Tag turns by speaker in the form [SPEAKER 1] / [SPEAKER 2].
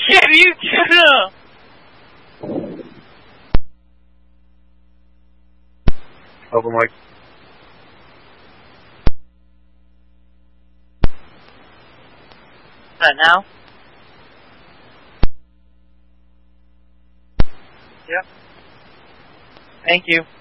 [SPEAKER 1] Can you tell?
[SPEAKER 2] Open mic.
[SPEAKER 1] That now? Yep. Thank you.